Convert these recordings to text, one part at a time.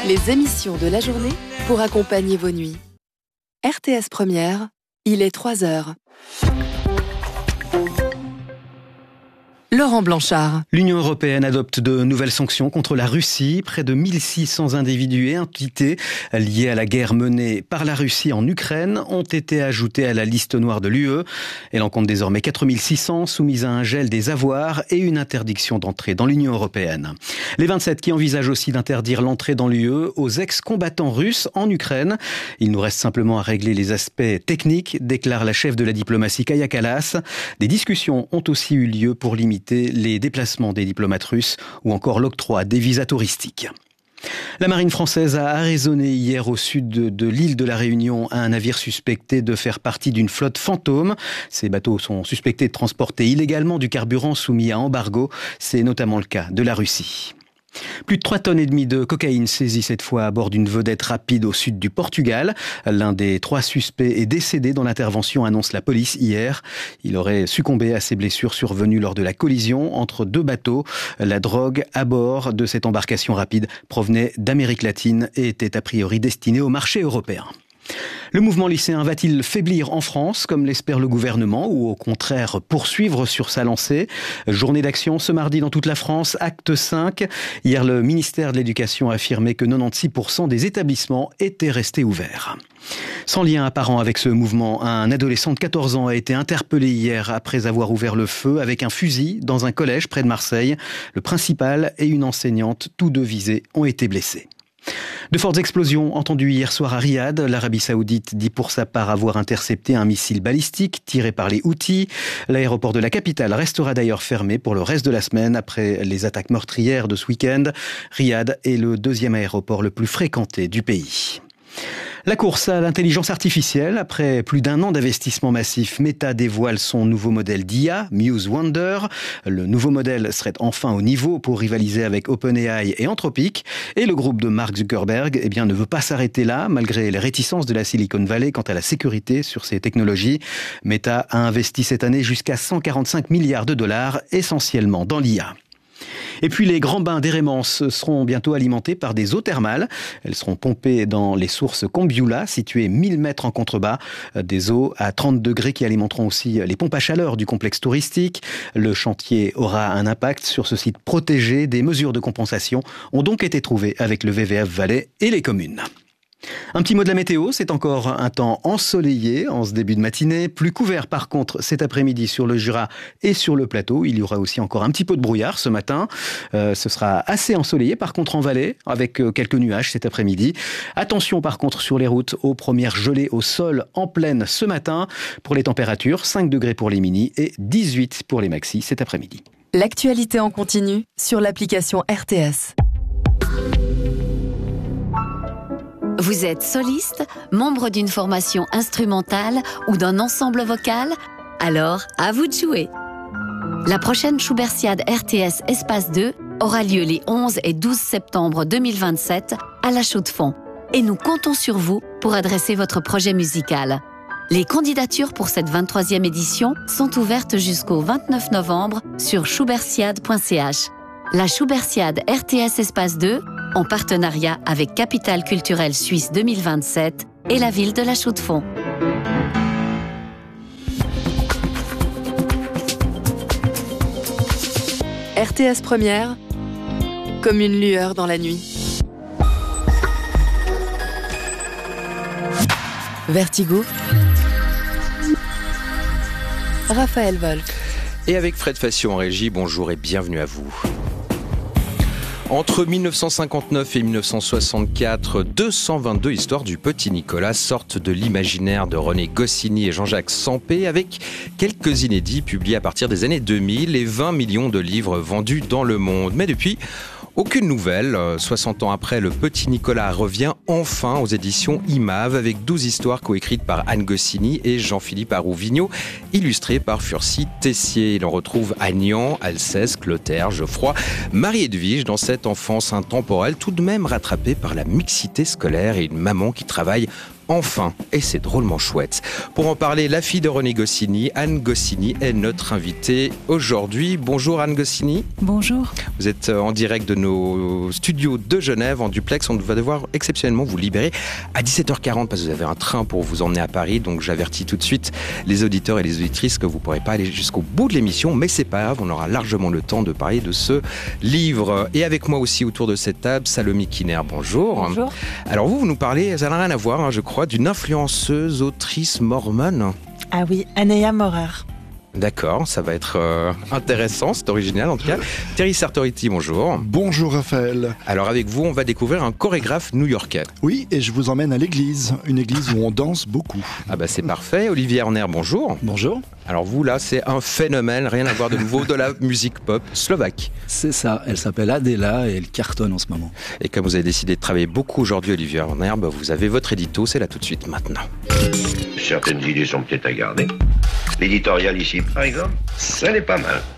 Les émissions de la journée pour accompagner vos nuits. RTS Première, il est 3h. Laurent Blanchard. L'Union européenne adopte de nouvelles sanctions contre la Russie. Près de 1600 individus et entités liés à la guerre menée par la Russie en Ukraine ont été ajoutés à la liste noire de l'UE. Elle en compte désormais 4600 soumises à un gel des avoirs et une interdiction d'entrée dans l'Union européenne. Les 27 qui envisagent aussi d'interdire l'entrée dans l'UE aux ex-combattants russes en Ukraine. Il nous reste simplement à régler les aspects techniques, déclare la chef de la diplomatie Kaja Kallas. Des discussions ont aussi eu lieu pour limiter les déplacements des diplomates russes ou encore l'octroi des visas touristiques. La marine française a arraisonné hier au sud de l'île de la Réunion un navire suspecté de faire partie d'une flotte fantôme. Ces bateaux sont suspectés de transporter illégalement du carburant soumis à embargo. C'est notamment le cas de la Russie. Plus de 3,5 tonnes de cocaïne saisies cette fois à bord d'une vedette rapide au sud du Portugal. L'un des 3 suspects est décédé dans l'intervention, annonce la police hier. Il aurait succombé à ses blessures survenues lors de la collision entre 2 bateaux. La drogue à bord de cette embarcation rapide provenait d'Amérique latine et était a priori destinée au marché européen. Le mouvement lycéen va-t-il faiblir en France, comme l'espère le gouvernement, ou au contraire poursuivre sur sa lancée ? Journée d'action ce mardi dans toute la France, acte 5. Hier, le ministère de l'Éducation a affirmé que 96% des établissements étaient restés ouverts. Sans lien apparent avec ce mouvement, un adolescent de 14 ans a été interpellé hier après avoir ouvert le feu avec un fusil dans un collège près de Marseille. Le principal et une enseignante, tous 2 visés, ont été blessés. De fortes explosions entendues hier soir à Riyad. L'Arabie Saoudite dit pour sa part avoir intercepté un missile balistique tiré par les Houthis. L'aéroport de la capitale restera d'ailleurs fermé pour le reste de la semaine après les attaques meurtrières de ce week-end. Riyad est le 2e aéroport le plus fréquenté du pays. La course à l'intelligence artificielle, après plus d'1 an d'investissement massif, Meta dévoile son nouveau modèle d'IA, Muse Wonder. Le nouveau modèle serait enfin au niveau pour rivaliser avec OpenAI et Anthropic. Et le groupe de Mark Zuckerberg ne veut pas s'arrêter là, malgré les réticences de la Silicon Valley quant à la sécurité sur ces technologies. Meta a investi cette année jusqu'à 145 milliards de dollars, essentiellement dans l'IA. Et puis les grands bains d'Hérémence seront bientôt alimentés par des eaux thermales. Elles seront pompées dans les sources Combiula, situées 1000 mètres en contrebas. Des eaux à 30 degrés qui alimenteront aussi les pompes à chaleur du complexe touristique. Le chantier aura un impact sur ce site protégé. Des mesures de compensation ont donc été trouvées avec le WWF Valais et les communes. Un petit mot de la météo, c'est encore un temps ensoleillé en ce début de matinée, plus couvert par contre cet après-midi sur le Jura et sur le plateau. Il y aura aussi encore un petit peu de brouillard ce matin. Ce sera assez ensoleillé par contre en vallée avec quelques nuages cet après-midi. Attention par contre sur les routes aux premières gelées au sol en plaine ce matin. Pour les températures, 5 degrés pour les mini et 18 pour les maxi cet après-midi. L'actualité en continu sur l'application RTS. Vous êtes soliste, membre d'une formation instrumentale ou d'un ensemble vocal ? Alors, à vous de jouer. La prochaine Schubertiade RTS Espace 2 aura lieu les 11 et 12 septembre 2027 à La Chaux-de-Fonds. Et nous comptons sur vous pour adresser votre projet musical. Les candidatures pour cette 23e édition sont ouvertes jusqu'au 29 novembre sur schubertiade.ch. La Schubertiade RTS Espace 2 en partenariat avec Capitale Culturelle Suisse 2027 et la ville de La Chaux-de-Fonds. RTS Première, comme une lueur dans la nuit. Vertigo, Raphaël Wolf. Et avec Fred Fassion en régie, bonjour et bienvenue à vous. Entre 1959 et 1964, 222 histoires du petit Nicolas sortent de l'imaginaire de René Goscinny et Jean-Jacques Sempé, avec quelques inédits publiés à partir des années 2000 et 20 millions de livres vendus dans le monde. Mais depuis, aucune nouvelle. 60 ans après, le petit Nicolas revient enfin aux éditions Imave avec 12 histoires coécrites par Anne Goscinny et Jean-Philippe Arouvignaud, illustrées par Furcy Tessier. Il en retrouve Agnan, Alceste, Clotaire, Geoffroy, Marie-Edwige dans cette enfance intemporelle, tout de même rattrapée par la mixité scolaire et une maman qui travaille enfin. Et c'est drôlement chouette. Pour en parler, la fille de René Goscinny, Anne Goscinny, est notre invitée aujourd'hui. Bonjour Anne Goscinny. Bonjour. Vous êtes en direct de nos studios de Genève, en duplex. On va devoir exceptionnellement vous libérer à 17h40 parce que vous avez un train pour vous emmener à Paris. Donc j'avertis tout de suite les auditeurs et les auditrices que vous ne pourrez pas aller jusqu'au bout de l'émission. Mais c'est pas grave, on aura largement le temps de parler de ce livre. Et avec moi aussi autour de cette table, Salomé Kiner. Bonjour. Bonjour. Alors vous nous parlez, ça n'a rien à voir, je crois, d'une influenceuse, autrice mormone. Ah oui, Anaya Maurer. D'accord, ça va être intéressant, c'est original en tout cas. Terry Sartoriti, bonjour. Bonjour Raphaël. Alors avec vous, on va découvrir un chorégraphe new-yorkais. Oui, et je vous emmène à l'église, une église où on danse beaucoup. Ah bah c'est parfait. Olivier Erner, bonjour. Bonjour. Alors vous là, c'est un phénomène, rien à voir de nouveau, de la musique pop slovaque. C'est ça, elle s'appelle Adela et elle cartonne en ce moment. Et comme vous avez décidé de travailler beaucoup aujourd'hui, Olivier Erner, bah vous avez votre édito, c'est là tout de suite maintenant. Certaines idées sont peut-être à garder. L'éditorial ici, par exemple, ça n'est pas mal.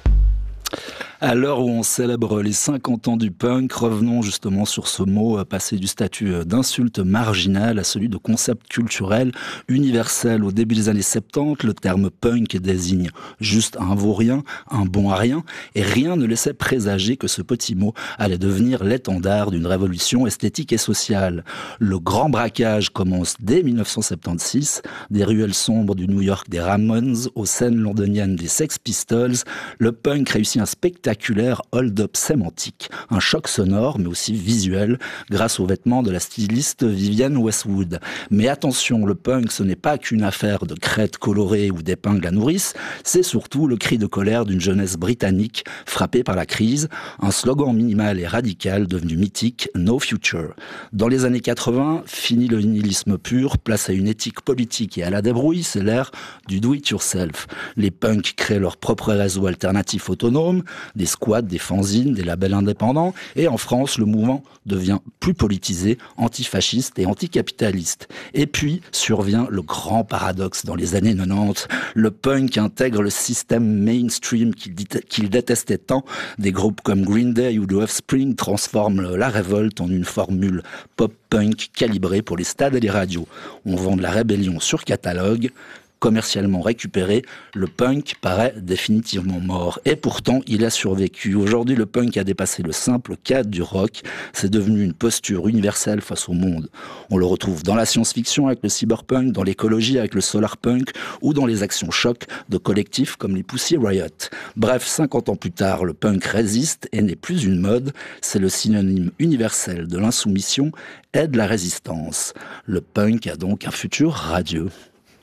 À l'heure où on célèbre les 50 ans du punk, revenons justement sur ce mot passé du statut d'insulte marginale à celui de concept culturel universel. Au début des années 70, le terme punk désigne juste un vaut-rien, un bon à rien, et rien ne laissait présager que ce petit mot allait devenir l'étendard d'une révolution esthétique et sociale. Le grand braquage commence dès 1976, des ruelles sombres du New York des Ramones aux scènes londoniennes des Sex Pistols. Le punk réussit un spectacle hold-up sémantique, un choc sonore mais aussi visuel grâce aux vêtements de la styliste Vivienne Westwood. Mais attention, le punk ce n'est pas qu'une affaire de crêtes colorées ou d'épingles à nourrice, c'est surtout le cri de colère d'une jeunesse britannique frappée par la crise, un slogan minimal et radical devenu mythique, No Future. Dans les années 80, fini le nihilisme pur, place à une éthique politique et à la débrouille, c'est l'ère du do-it-yourself. Les punks créent leur propre réseau alternatif autonome, des squats, des fanzines, des labels indépendants. Et en France, le mouvement devient plus politisé, antifasciste et anticapitaliste. Et puis, survient le grand paradoxe dans les années 90. Le punk intègre le système mainstream qu'il détestait tant. Des groupes comme Green Day ou The Offspring transforment la révolte en une formule pop-punk calibrée pour les stades et les radios. On vend de la rébellion sur catalogue. Commercialement récupéré, le punk paraît définitivement mort. Et pourtant, il a survécu. Aujourd'hui, le punk a dépassé le simple cadre du rock. C'est devenu une posture universelle face au monde. On le retrouve dans la science-fiction avec le cyberpunk, dans l'écologie avec le solarpunk ou dans les actions choc de collectifs comme les Pussy Riot. Bref, 50 ans plus tard, le punk résiste et n'est plus une mode. C'est le synonyme universel de l'insoumission et de la résistance. Le punk a donc un futur radieux.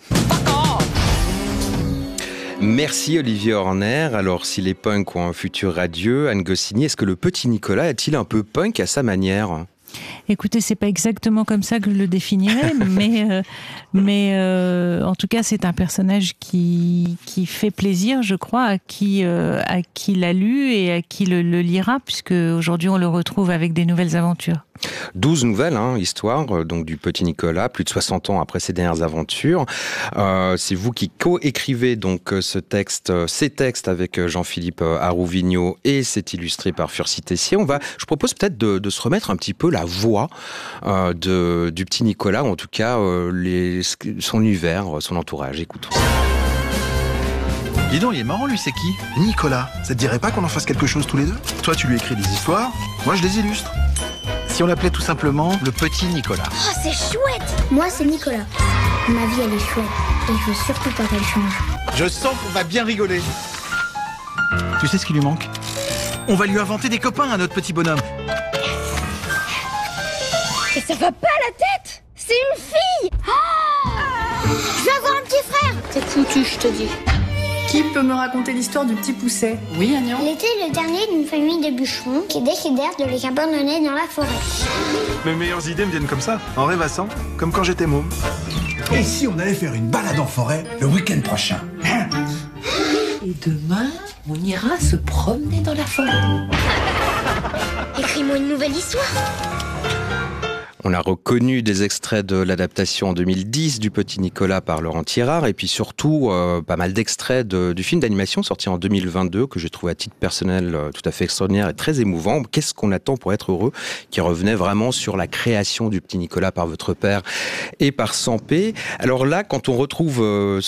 Merci Olivier Horner. Alors si les punks ont un futur radieux, Anne Goscinny, est-ce que le petit Nicolas est-il un peu punk à sa manière ? Écoutez, c'est pas exactement comme ça que je le définirais, mais en tout cas, c'est un personnage qui fait plaisir, je crois, à qui l'a lu et à qui le lira, puisque aujourd'hui on le retrouve avec des nouvelles aventures. 12 nouvelles, histoire donc du petit Nicolas, plus de 60 ans après ses dernières aventures. C'est vous qui co-écrivez donc ces textes avec Jean-Philippe Arouvigno et c'est illustré par Furcy Tessier. Je propose peut-être de se remettre un petit peu la voix du petit Nicolas, ou en tout cas son univers, son entourage. Écoutons. Dis donc, il est marrant lui, c'est qui ? Nicolas. Ça te dirait pas qu'on en fasse quelque chose tous les deux ? Toi, tu lui écris des histoires, moi je les illustre. Si on l'appelait tout simplement le petit Nicolas. Oh, c'est chouette! Moi, c'est Nicolas. Ma vie, elle est chouette. Et je veux surtout pas qu'elle change. Je sens qu'on va bien rigoler. Tu sais ce qui lui manque ? On va lui inventer des copains à notre petit bonhomme. Et ça va pas la tête! C'est une fille! Oh, je vais avoir un petit frère! T'es foutu, je te dis. Qui peut me raconter l'histoire du petit Pousset ? Oui, Agnan ? Il était le dernier d'une famille de bûcherons qui décidèrent de les abandonner dans la forêt. Mes meilleures idées me viennent comme ça, en rêvassant, comme quand j'étais môme. Et si on allait faire une balade en forêt le week-end prochain ? Et demain, on ira se promener dans la forêt. Écris-moi une nouvelle histoire. On a reconnu des extraits de l'adaptation en 2010 du Petit Nicolas par Laurent Tirard, et puis surtout pas mal d'extraits du film d'animation sorti en 2022 que j'ai trouvé à titre personnel tout à fait extraordinaire et très émouvant. Qu'est-ce qu'on attend pour être heureux, qui revenait vraiment sur la création du Petit Nicolas par votre père et par Sampé. Alors là, quand on retrouve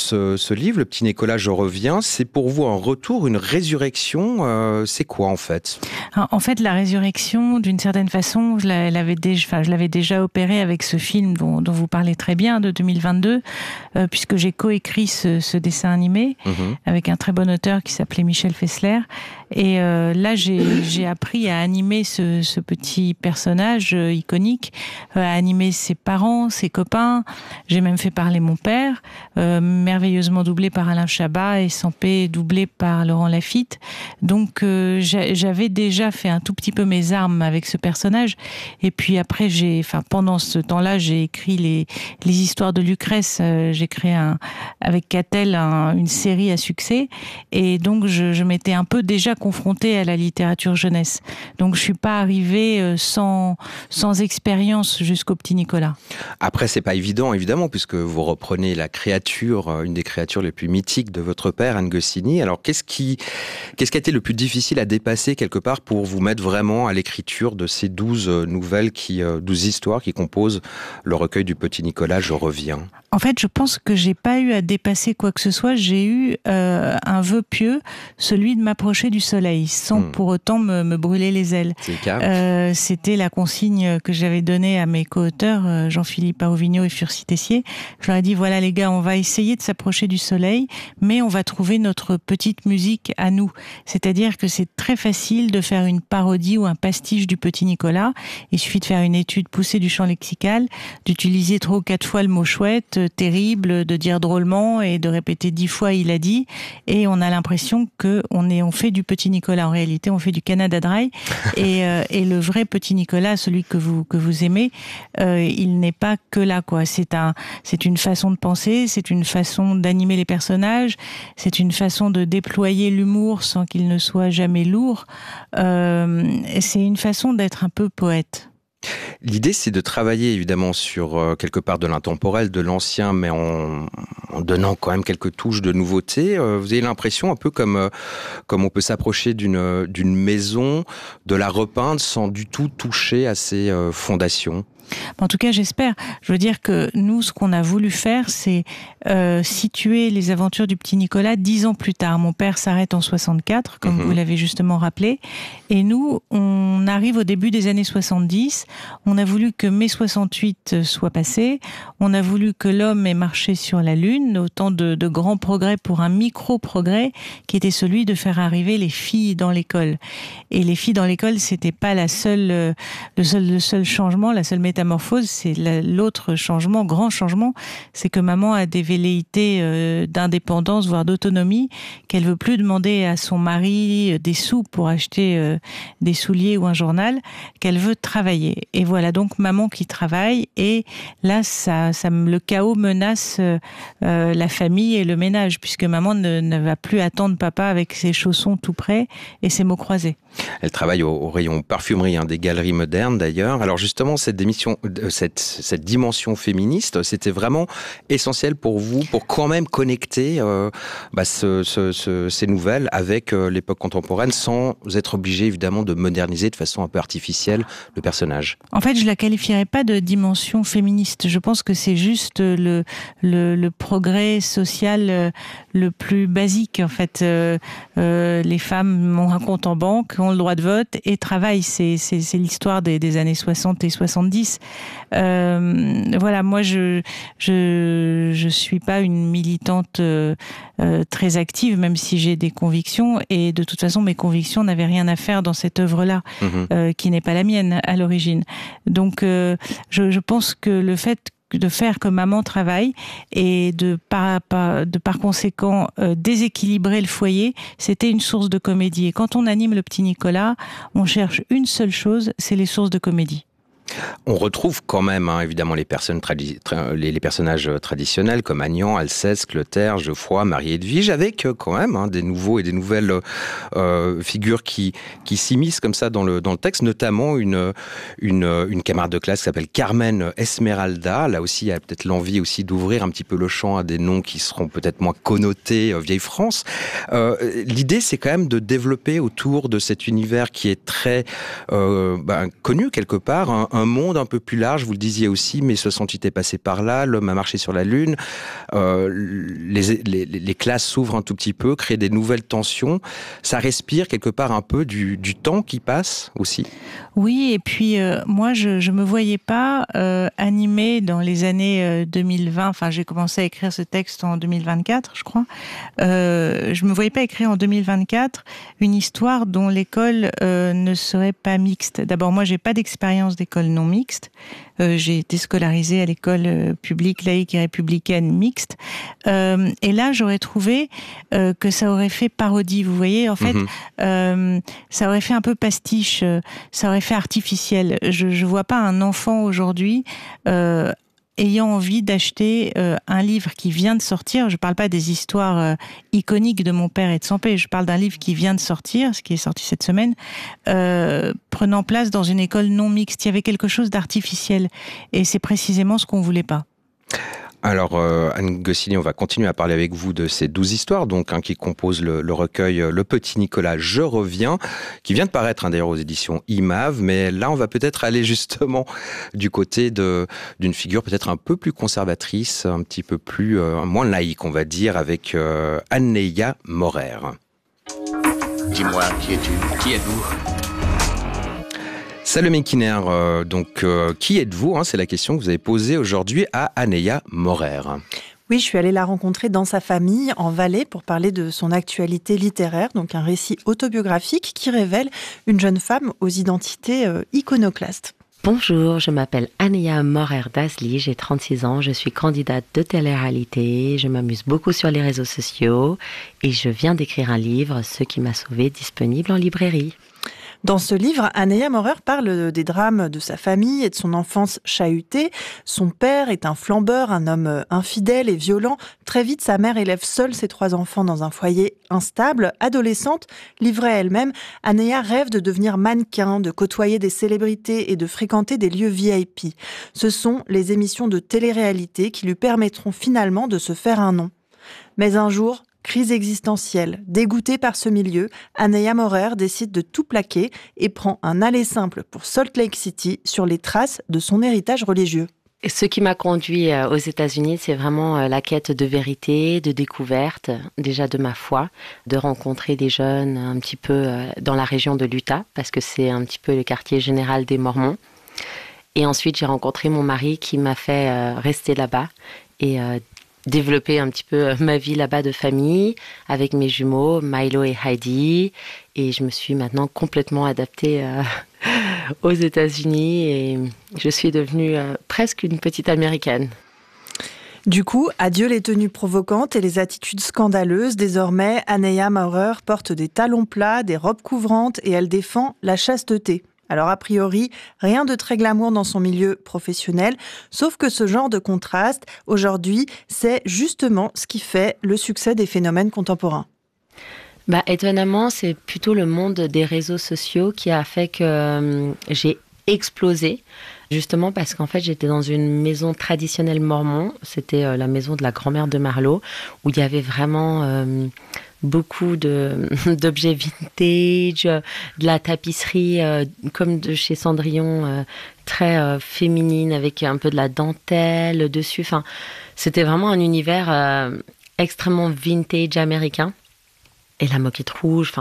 ce livre, Le Petit Nicolas, je reviens, c'est pour vous un retour, une résurrection. C'est quoi en fait ? En fait, la résurrection, d'une certaine façon, je l'avais déjà opérée avec ce film dont vous parlez très bien, de 2022, puisque j'ai coécrit ce dessin animé avec un très bon auteur qui s'appelait Michel Fessler. Et là, j'ai appris à animer ce petit personnage iconique, à animer ses parents, ses copains. J'ai même fait parler mon père, merveilleusement doublé par Alain Chabat, et Sampé doublé par Laurent Lafitte. Donc j'avais déjà fait un tout petit peu mes armes avec ce personnage. Et puis après, pendant ce temps-là, j'ai écrit les histoires de Lucrèce. J'ai créé avec Catel une série à succès. Et donc je m'étais un peu déjà confrontée à la littérature jeunesse. Donc je suis pas arrivée sans expérience jusqu'au Petit Nicolas. Après, c'est pas évident, évidemment, puisque vous reprenez la créature, une des créatures les plus mythiques de votre père, Anne Goscinny. Alors qu'est-ce qui a été le plus difficile à dépasser quelque part pour vous mettre vraiment à l'écriture de ces 12 nouvelles 12 histoires qui composent le recueil du Petit Nicolas, je reviens? En fait, je pense que j'ai pas eu à dépasser quoi que ce soit. J'ai eu un vœu pieux, celui de m'approcher du soleil, sans pour autant me brûler les ailes. C'était la consigne que j'avais donnée à mes co-auteurs, Jean-Philippe Auvigneau et Furcy Tessier. Je leur ai dit, voilà les gars, on va essayer de s'approcher du soleil, mais on va trouver notre petite musique à nous. C'est-à-dire que c'est très facile de faire une parodie ou un pastiche du Petit Nicolas. Il suffit de faire une étude poussée du champ lexical, d'utiliser 3 ou 4 fois le mot chouette, terrible, de dire drôlement et de répéter 10 fois il a dit, et on a l'impression que on fait du Petit Nicolas. En réalité, on fait du Canada Dry, et le vrai Petit Nicolas, celui que vous aimez, il n'est pas que là, quoi. C'est une façon de penser, c'est une façon d'animer les personnages, c'est une façon de déployer l'humour sans qu'il ne soit jamais lourd. C'est une façon d'être un peu poète. L'idée, c'est de travailler évidemment sur quelque part de l'intemporel, de l'ancien, mais en donnant quand même quelques touches de nouveauté. Vous avez l'impression, un peu comme on peut s'approcher d'une maison, de la repeindre sans du tout toucher à ses fondations? En tout cas, j'espère. Je veux dire que nous, ce qu'on a voulu faire, c'est situer les aventures du Petit Nicolas 10 ans plus tard. Mon père s'arrête en 64, comme vous l'avez justement rappelé. Et nous, on arrive au début des années 70. On a voulu que mai 68 soit passé. On a voulu que l'homme ait marché sur la Lune. Autant de grands progrès pour un micro-progrès qui était celui de faire arriver les filles dans l'école. Et les filles dans l'école, c'était pas le seul changement, la seule métamorphose, c'est l'autre changement, grand changement, c'est que maman a des velléités d'indépendance, voire d'autonomie, qu'elle veut plus demander à son mari des sous pour acheter des souliers ou un journal, qu'elle veut travailler. Et voilà, donc maman qui travaille, et là, le chaos menace la famille et le ménage, puisque maman ne va plus attendre papa avec ses chaussons tout prêts et ses mots croisés. Elle travaille au rayon parfumerie, des galeries modernes d'ailleurs. Alors justement, cette dimension féministe, c'était vraiment essentiel pour vous, pour quand même connecter ces nouvelles avec l'époque contemporaine, sans être obligé évidemment de moderniser de façon un peu artificielle le personnage. En fait, je la qualifierais pas de dimension féministe. Je pense que c'est juste le progrès social le plus basique. En fait, les femmes ont un compte en banque, ont le droit de vote et travaillent. C'est l'histoire des années 60 et 70. Voilà, moi je suis pas une militante très active, même si j'ai des convictions, et de toute façon mes convictions n'avaient rien à faire dans cette œuvre-là, qui n'est pas la mienne à l'origine. Donc je pense que le fait de faire que maman travaille et de par conséquent déséquilibrer le foyer, c'était une source de comédie. Et quand on anime le Petit Nicolas, on cherche une seule chose, c'est les sources de comédie. On retrouve quand même, évidemment, les personnages traditionnels comme Agnan, Alceste, Clotaire, Geoffroy, Marie-Edwige, avec quand même des nouveaux et des nouvelles figures qui s'immiscent comme ça dans le texte, notamment une camarade de classe qui s'appelle Carmen Esmeralda. Là aussi, il y a peut-être l'envie aussi d'ouvrir un petit peu le champ à des noms qui seront peut-être moins connotés vieille France. L'idée, c'est quand même de développer autour de cet univers qui est très connu quelque part, un monde un peu plus large, vous le disiez aussi, mais 60 est passé par là, l'homme a marché sur la Lune, les classes s'ouvrent un tout petit peu, créent des nouvelles tensions, ça respire quelque part un peu du temps qui passe aussi. Oui, et puis moi je me voyais pas animée dans les années 2020, enfin j'ai commencé à écrire ce texte en 2024 je crois, je me voyais pas écrire en 2024 une histoire dont l'école ne serait pas mixte. D'abord moi j'ai pas d'expérience d'école non mixte, j'ai été scolarisée à l'école publique laïque et républicaine mixte, et là j'aurais trouvé que ça aurait fait parodie, vous voyez, en fait ça aurait fait un peu pastiche, ça aurait fait artificiel. Je vois pas un enfant aujourd'hui ayant envie d'acheter un livre qui vient de sortir. Je parle pas des histoires iconiques de Mon père et de Sampé, je parle d'un livre qui vient de sortir, ce qui est sorti cette semaine, prenant place dans une école non mixte. Il y avait quelque chose d'artificiel et c'est précisément ce qu'on voulait pas. Alors, Anne Goscinny, on va continuer à parler avec vous de ces 12 histoires qui composent le recueil Le Petit Nicolas, Je reviens, qui vient de paraître d'ailleurs aux éditions IMAV, mais là on va peut-être aller justement du côté d'une figure peut-être un peu plus conservatrice, un petit peu plus moins laïque, on va dire, avec Annéa Morer. Dis-moi, qui es-tu? Qui êtes-vous? Salomé Kiner, qui êtes-vous, c'est la question que vous avez posée aujourd'hui à Annéa Morer. Oui, je suis allée la rencontrer dans sa famille, en Valais, pour parler de son actualité littéraire, donc un récit autobiographique qui révèle une jeune femme aux identités iconoclastes. Bonjour, je m'appelle Annéa Morer d'Asly, j'ai 36 ans, je suis candidate de télé-réalité, je m'amuse beaucoup sur les réseaux sociaux et je viens d'écrire un livre, Ce qui m'a sauvée, disponible en librairie. Dans ce livre, Annéa Morer parle des drames de sa famille et de son enfance chahutée. Son père est un flambeur, un homme infidèle et violent. Très vite, sa mère élève seule ses 3 enfants dans un foyer instable. Adolescente, livrée à elle-même, Annéa rêve de devenir mannequin, de côtoyer des célébrités et de fréquenter des lieux VIP. Ce sont les émissions de télé-réalité qui lui permettront finalement de se faire un nom. Mais un jour, crise existentielle. Dégoûtée par ce milieu, Annéa Morer décide de tout plaquer et prend un aller simple pour Salt Lake City sur les traces de son héritage religieux. Ce qui m'a conduit aux États-Unis, c'est vraiment la quête de vérité, de découverte, déjà de ma foi, de rencontrer des jeunes un petit peu dans la région de l'Utah, parce que c'est un petit peu le quartier général des Mormons. Et ensuite, j'ai rencontré mon mari qui m'a fait rester là-bas et développer un petit peu ma vie là-bas de famille avec mes jumeaux Milo et Heidi, et je me suis maintenant complètement adaptée aux États-Unis et je suis devenue presque une petite américaine. Du coup, adieu les tenues provocantes et les attitudes scandaleuses. Désormais, Annéa Morer porte des talons plats, des robes couvrantes et elle défend la chasteté. Alors a priori, rien de très glamour dans son milieu professionnel, sauf que ce genre de contraste, aujourd'hui, c'est justement ce qui fait le succès des phénomènes contemporains. Étonnamment, c'est plutôt le monde des réseaux sociaux qui a fait que j'ai explosé, justement parce qu'en fait, j'étais dans une maison traditionnelle mormon, c'était la maison de la grand-mère de Marlowe, où il y avait vraiment beaucoup d'objets vintage, de la tapisserie comme de chez Cendrillon, très féminine avec un peu de la dentelle dessus. Enfin, c'était vraiment un univers extrêmement vintage américain. Et la moquette rouge.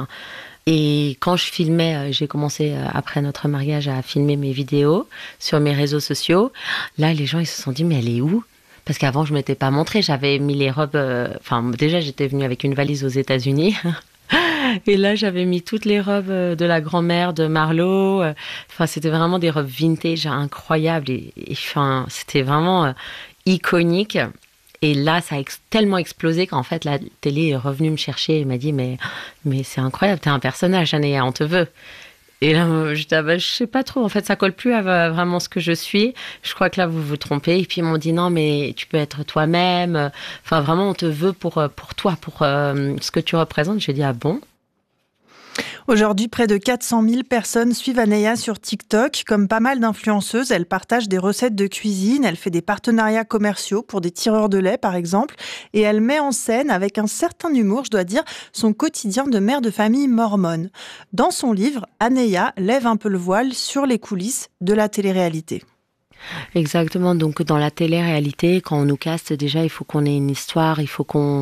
Et quand je filmais, j'ai commencé après notre mariage à filmer mes vidéos sur mes réseaux sociaux. Là, les gens ils se sont dit mais elle est où ? Parce qu'avant, je ne m'étais pas montrée. J'avais mis les robes... déjà, j'étais venue avec une valise aux États-Unis. Et là, j'avais mis toutes les robes de la grand-mère de Marlowe. C'était vraiment des robes vintage incroyables. Et c'était vraiment iconique. Et là, ça a tellement explosé qu'en fait, la télé est revenue me chercher et m'a dit « Mais c'est incroyable, t'es un personnage, Annéa, on te veut ». Et là, je sais pas trop. En fait, ça colle plus à vraiment ce que je suis. Je crois que là, vous vous trompez. Et puis, ils m'ont dit non, mais tu peux être toi-même. Enfin, vraiment, on te veut pour toi, pour ce que tu représentes. J'ai dit ah bon. Aujourd'hui, près de 400 000 personnes suivent Aneya sur TikTok. Comme pas mal d'influenceuses, elle partage des recettes de cuisine, elle fait des partenariats commerciaux pour des tireurs de lait, par exemple, et elle met en scène, avec un certain humour, je dois dire, son quotidien de mère de famille mormone. Dans son livre, Aneya lève un peu le voile sur les coulisses de la télé-réalité. Exactement. Donc, dans la télé-réalité, quand on nous caste, déjà, il faut qu'on ait une histoire, il faut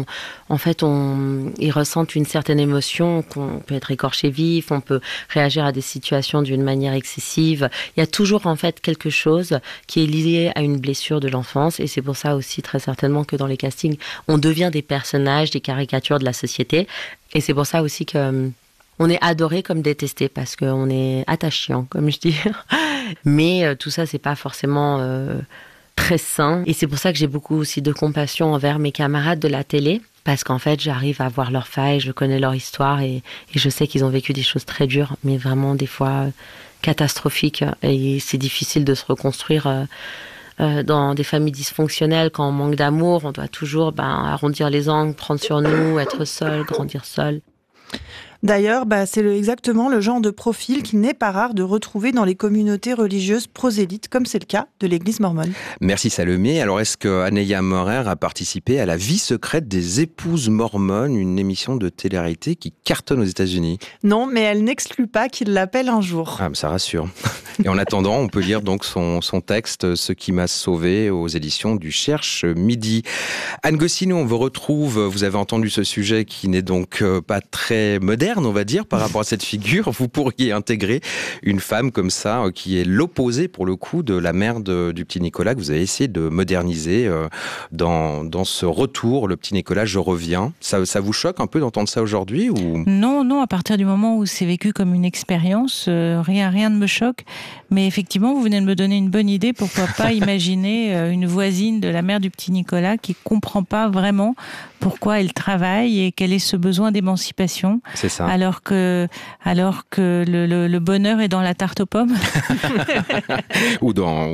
ils ressentent une certaine émotion, qu'on peut être écorché vif, on peut réagir à des situations d'une manière excessive. Il y a toujours, en fait, quelque chose qui est lié à une blessure de l'enfance, et c'est pour ça aussi, très certainement, que dans les castings, on devient des personnages, des caricatures de la société, et c'est pour ça aussi que on est adoré comme détesté, parce qu'on est attachant, comme je dis. Mais tout ça, c'est pas forcément très sain. Et c'est pour ça que j'ai beaucoup aussi de compassion envers mes camarades de la télé, parce qu'en fait, j'arrive à voir leurs failles, je connais leur histoire, et je sais qu'ils ont vécu des choses très dures, mais vraiment des fois catastrophiques. Et c'est difficile de se reconstruire dans des familles dysfonctionnelles. Quand on manque d'amour, on doit toujours arrondir les angles, prendre sur nous, être seul, grandir seul. D'ailleurs, c'est exactement le genre de profil qu'il n'est pas rare de retrouver dans les communautés religieuses prosélytes, comme c'est le cas de l'Église mormone. Merci Salomé. Alors, est-ce que Aneya Morer a participé à La vie secrète des épouses mormones, une émission de télé-réalité qui cartonne aux États-Unis? Non, mais elle n'exclut pas qu'il l'appelle un jour. Ah, ça rassure. Et en attendant, on peut lire donc son texte « Ce qui m'a sauvé » aux éditions du Cherche Midi. Anne Goscinny, on vous retrouve. Vous avez entendu ce sujet qui n'est donc pas très moderne, on va dire, par rapport à cette figure. Vous pourriez intégrer une femme comme ça, qui est l'opposé, pour le coup, de la mère du petit Nicolas, que vous avez essayé de moderniser dans ce retour, le petit Nicolas, je reviens. Ça vous choque un peu d'entendre ça aujourd'hui ou... Non, à partir du moment où c'est vécu comme une expérience, rien ne me choque. Mais effectivement, vous venez de me donner une bonne idée. Pourquoi pas imaginer une voisine de la mère du petit Nicolas qui comprend pas vraiment pourquoi elle travaille et quel est ce besoin d'émancipation. C'est ça. Alors que le bonheur est dans la tarte aux pommes. ou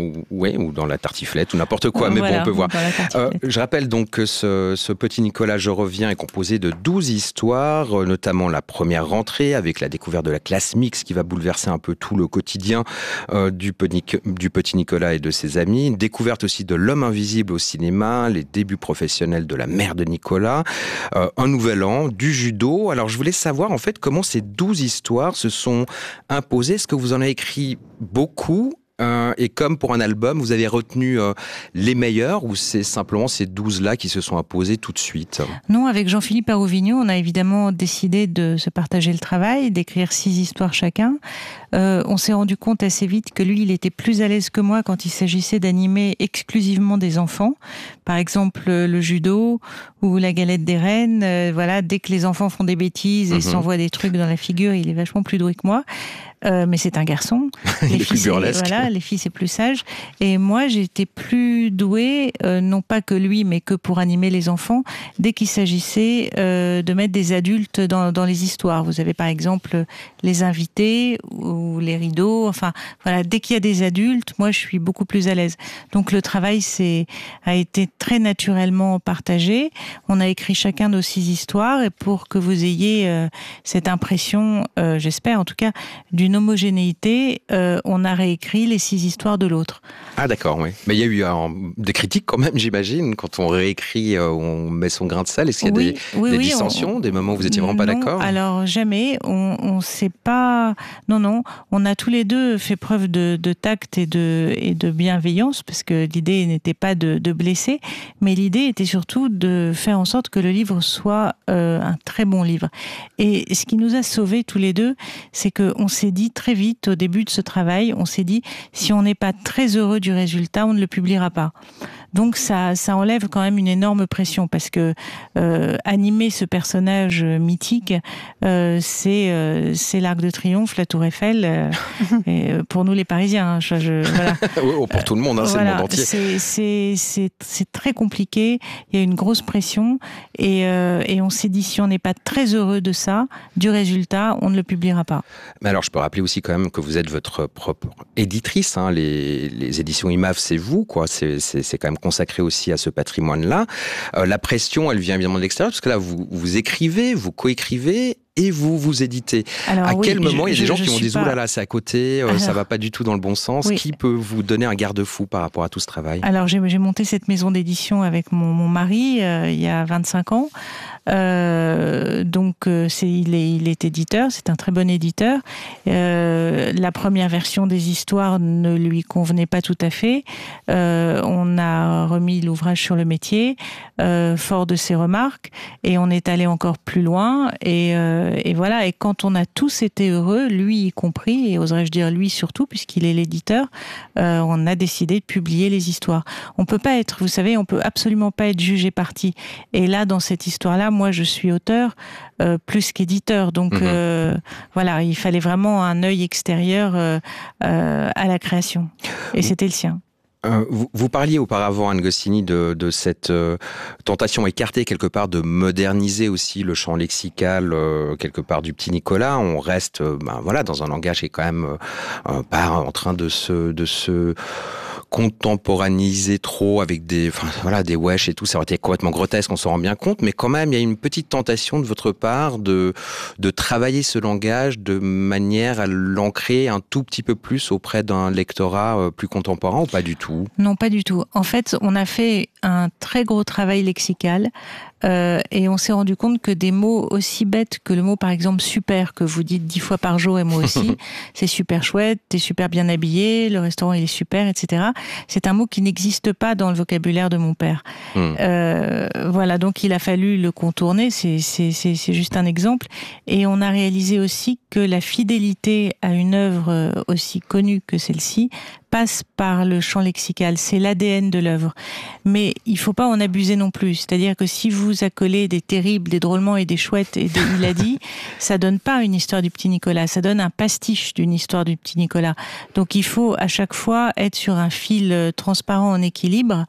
dans la tartiflette ou n'importe quoi. Mais voilà, bon, on peut voir. Je rappelle donc que ce petit Nicolas, je reviens, est composé de 12 histoires, notamment la première rentrée avec la découverte de la classe mixte qui va bouleverser un peu tout le quotidien du petit Nicolas et de ses amis. Une découverte aussi de l'homme invisible au cinéma, les débuts professionnels de la mère de Nicolas, un nouvel an, du judo. Alors je voulais savoir en fait comment ces 12 histoires se sont imposées. Est-ce que vous en avez écrit beaucoup et comme pour un album, vous avez retenu les meilleurs ou c'est simplement ces 12-là qui se sont imposés tout de suite? Non, avec Jean-Philippe Arouvigno, on a évidemment décidé de se partager le travail, d'écrire 6 histoires chacun. On s'est rendu compte assez vite que lui, il était plus à l'aise que moi quand il s'agissait d'animer exclusivement des enfants. Par exemple, le judo ou la galette des reines. Voilà, dès que les enfants font des bêtises et s'envoient des trucs dans la figure, il est vachement plus doué que moi. Mais c'est un garçon. Il est plus burlesque. Voilà, les filles, c'est plus sage. Et moi, j'étais plus douée, non pas que lui, mais que pour animer les enfants, dès qu'il s'agissait de mettre des adultes dans les histoires. Vous avez par exemple les invités ou les rideaux. Enfin, voilà, dès qu'il y a des adultes, moi, je suis beaucoup plus à l'aise. Donc, le travail a été très naturellement partagé. On a écrit chacun nos 6 histoires et pour que vous ayez cette impression, j'espère en tout cas, d'une homogénéité, on a réécrit les 6 histoires de l'autre. Ah d'accord, oui. Mais il y a eu des critiques quand même, j'imagine, quand on réécrit, on met son grain de sel. Est-ce qu'il y a des dissensions, des moments où vous étiez vraiment pas d'accord? Alors jamais, on sait pas... Non, on a tous les deux fait preuve de tact et de bienveillance, parce que l'idée n'était pas de blesser, mais l'idée était surtout de faire en sorte que le livre soit un très bon livre. Et ce qui nous a sauvés tous les deux, c'est qu'on s'est dit très vite, au début de ce travail, on s'est dit, si on n'est pas très heureux du résultat, on ne le publiera pas. Donc ça enlève quand même une énorme pression parce que animer ce personnage mythique, c'est l'Arc de Triomphe, la Tour Eiffel, et pour nous les Parisiens. Voilà. Pour tout le monde, c'est le monde entier. C'est très compliqué, il y a une grosse pression et on s'est dit si on n'est pas très heureux de ça, du résultat, on ne le publiera pas. Mais alors je peux rappeler aussi quand même que vous êtes votre propre éditrice, hein. Les éditions IMAV, c'est vous, quoi. C'est quand même consacré aussi à ce patrimoine-là. La pression, elle vient évidemment de l'extérieur, parce que là, vous écrivez, vous coécrivez et vous éditez. Alors, à quel moment il y a des gens qui vont dire « Ouh là là, c'est à côté, ça va pas du tout dans le bon sens ». Qui peut vous donner un garde-fou par rapport à tout ce travail ? Alors, j'ai monté cette maison d'édition avec mon mari il y a 25 ans. Donc, il est éditeur, c'est un très bon éditeur. La première version des histoires ne lui convenait pas tout à fait. On a remis l'ouvrage sur le métier, fort de ses remarques, et on est allé encore plus loin. Et voilà. Et quand on a tous été heureux, lui y compris, et oserais-je dire lui surtout, puisqu'il est l'éditeur, on a décidé de publier les histoires. On peut pas être, vous savez, on peut absolument pas être jugé parti. Et là, dans cette histoire-là, moi, je suis auteur plus qu'éditeur. Donc, voilà, il fallait vraiment un œil extérieur à la création. Et c'était le sien. Vous parliez auparavant, Anne Goscinny, de cette tentation écartée quelque part de moderniser aussi le champ lexical quelque part du petit Nicolas. On reste dans un langage qui est quand même pas en train de se contemporaniser trop avec des wesh et tout, ça aurait été complètement grotesque, on s'en rend bien compte, mais quand même il y a une petite tentation de votre part de travailler ce langage de manière à l'ancrer un tout petit peu plus auprès d'un lectorat plus contemporain, ou pas du tout ? Non, pas du tout. En fait, on a fait un très gros travail lexical et on s'est rendu compte que des mots aussi bêtes que le mot par exemple super, que vous dites 10 fois par jour et moi aussi, c'est super chouette, t'es super bien habillé, le restaurant il est super, etc. C'est un mot qui n'existe pas dans le vocabulaire de mon père. Voilà, donc il a fallu le contourner, c'est juste un exemple. Et on a réalisé aussi que la fidélité à une œuvre aussi connue que celle-ci passe par le champ lexical, c'est l'ADN de l'œuvre. Mais il faut pas en abuser non plus. C'est-à-dire que si vous accolez des terribles, des drôlements et des chouettes et il a dit, ça donne pas une histoire du petit Nicolas, ça donne un pastiche d'une histoire du petit Nicolas. Donc il faut à chaque fois être sur un fil transparent en équilibre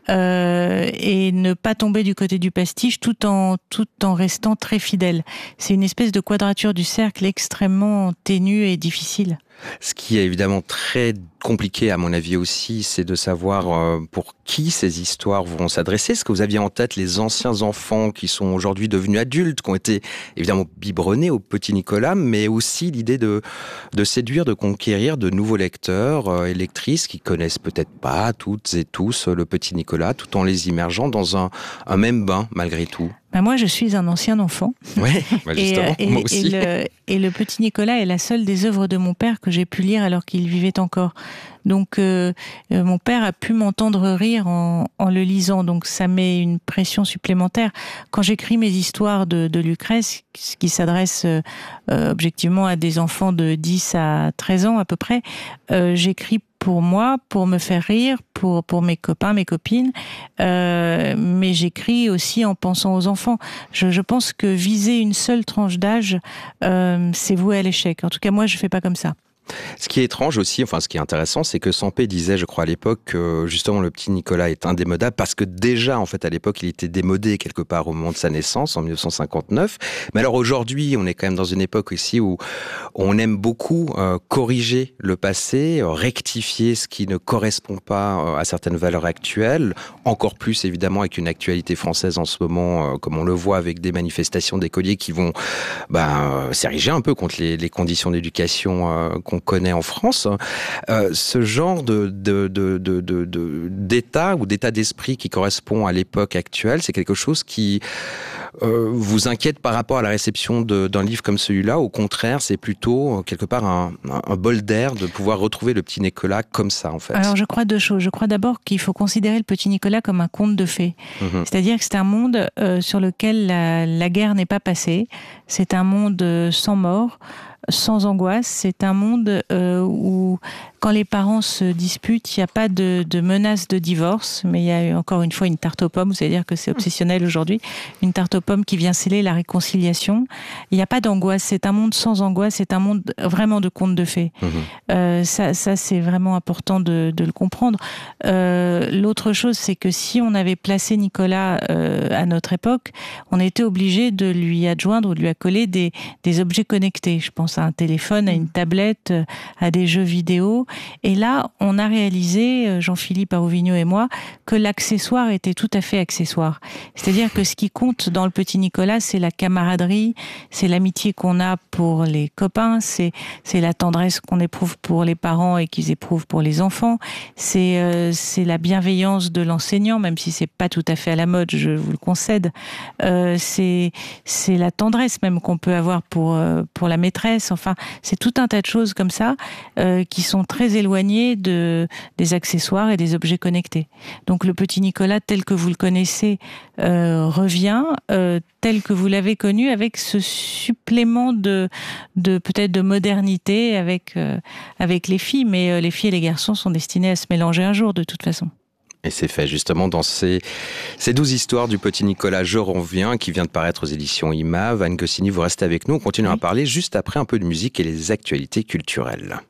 et ne pas tomber du côté du pastiche tout en restant très fidèle. C'est une espèce de quadrature du cercle extrêmement ténue et difficile. Ce qui est évidemment très compliqué à mon avis aussi, c'est de savoir pour qui ces histoires vont s'adresser. Est-ce que vous aviez en tête les anciens enfants qui sont aujourd'hui devenus adultes, qui ont été évidemment biberonnés au petit Nicolas, mais aussi l'idée de séduire, de conquérir de nouveaux lecteurs et lectrices qui connaissent peut-être pas toutes et tous le petit Nicolas, tout en les immergeant dans un même bain malgré tout? Moi, je suis un ancien enfant. Oui, justement, moi aussi. Et le petit Nicolas est la seule des œuvres de mon père que j'ai pu lire alors qu'il vivait encore. Donc, mon père a pu m'entendre rire en le lisant. Donc, ça met une pression supplémentaire. Quand j'écris mes histoires de Lucrèce, qui s'adresse objectivement à des enfants de 10 à 13 ans à peu près, j'écris pour moi, pour me faire rire, pour mes copains, mes copines, mais j'écris aussi en pensant aux enfants. Je pense que viser une seule tranche d'âge, c'est voué à l'échec. En tout cas, moi, je fais pas comme ça. Ce qui est étrange aussi, ce qui est intéressant, c'est que Sampé disait, je crois à l'époque, que justement le petit Nicolas est indémodable parce que déjà, en fait, à l'époque, il était démodé quelque part au moment de sa naissance, en 1959. Mais alors aujourd'hui, on est quand même dans une époque aussi où on aime beaucoup corriger le passé, rectifier ce qui ne correspond pas à certaines valeurs actuelles, encore plus évidemment avec une actualité française en ce moment, comme on le voit avec des manifestations d'écoliers qui vont s'ériger un peu contre les conditions d'éducation qu'on connaît en France. Ce genre d'état ou d'état d'esprit qui correspond à l'époque actuelle, c'est quelque chose qui vous inquiète par rapport à la réception d'un livre comme celui-là? Au contraire, c'est plutôt quelque part un bol d'air de pouvoir retrouver le petit Nicolas comme ça, en fait. Alors, je crois deux choses. Je crois d'abord qu'il faut considérer le petit Nicolas comme un conte de fées. C'est-à-dire que c'est un monde sur lequel la guerre n'est pas passée. C'est un monde sans mort. sans angoisse. C'est un monde où, quand les parents se disputent, il n'y a pas de menace de divorce, mais il y a encore une fois une tarte aux pommes, c'est-à-dire que c'est obsessionnel aujourd'hui, une tarte aux pommes qui vient sceller la réconciliation. Il n'y a pas d'angoisse, c'est un monde sans angoisse, c'est un monde vraiment de contes de fées. Ça c'est vraiment important de le comprendre. L'autre chose, c'est que si on avait placé Nicolas à notre époque, on était obligé de lui adjoindre ou de lui accoler des objets connectés. Je pense à un téléphone, à une tablette, à des jeux vidéo. Et là, on a réalisé, Jean-Philippe Arouvigno et moi, que l'accessoire était tout à fait accessoire. C'est-à-dire que ce qui compte dans le petit Nicolas, c'est la camaraderie, c'est l'amitié qu'on a pour les copains, c'est la tendresse qu'on éprouve pour les parents et qu'ils éprouvent pour les enfants, c'est la bienveillance de l'enseignant, même si c'est pas tout à fait à la mode, je vous le concède. C'est la tendresse même qu'on peut avoir pour la maîtresse. Enfin, c'est tout un tas de choses comme ça qui sont très éloignées des accessoires et des objets connectés. Donc le petit Nicolas tel que vous le connaissez revient tel que vous l'avez connu, avec ce supplément de peut-être de modernité avec les filles, mais les filles et les garçons sont destinés à se mélanger un jour de toute façon. Et c'est fait justement dans ces 12 histoires du petit Nicolas, Je reviens, qui vient de paraître aux éditions IMAV. Anne Goscinny, vous restez avec nous, on continue à parler juste après un peu de musique et les actualités culturelles.